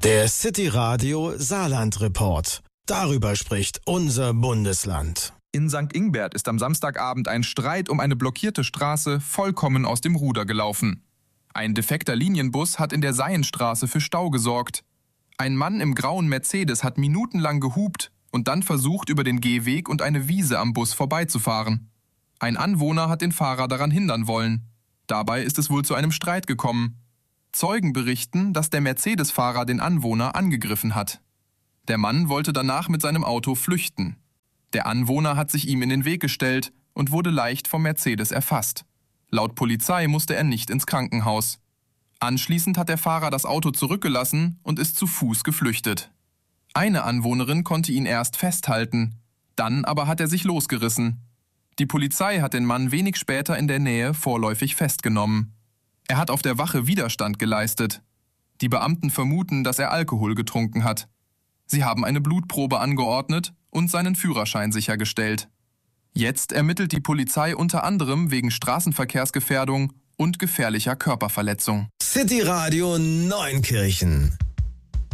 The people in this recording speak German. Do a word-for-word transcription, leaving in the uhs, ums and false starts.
Der City Radio Saarland Report. Darüber spricht unser Bundesland. In Sankt Ingbert ist am Samstagabend ein Streit um eine blockierte Straße vollkommen aus dem Ruder gelaufen. Ein defekter Linienbus hat in der Seienstraße für Stau gesorgt. Ein Mann im grauen Mercedes hat minutenlang gehupt und dann versucht, über den Gehweg und eine Wiese am Bus vorbeizufahren. Ein Anwohner hat den Fahrer daran hindern wollen. Dabei ist es wohl zu einem Streit gekommen. Zeugen berichten, dass der Mercedes-Fahrer den Anwohner angegriffen hat. Der Mann wollte danach mit seinem Auto flüchten. Der Anwohner hat sich ihm in den Weg gestellt und wurde leicht vom Mercedes erfasst. Laut Polizei musste er nicht ins Krankenhaus. Anschließend hat der Fahrer das Auto zurückgelassen und ist zu Fuß geflüchtet. Eine Anwohnerin konnte ihn erst festhalten, dann aber hat er sich losgerissen. Die Polizei hat den Mann wenig später in der Nähe vorläufig festgenommen. Er hat auf der Wache Widerstand geleistet. Die Beamten vermuten, dass er Alkohol getrunken hat. Sie haben eine Blutprobe angeordnet und seinen Führerschein sichergestellt. Jetzt ermittelt die Polizei unter anderem wegen Straßenverkehrsgefährdung und gefährlicher Körperverletzung. City Radio Neunkirchen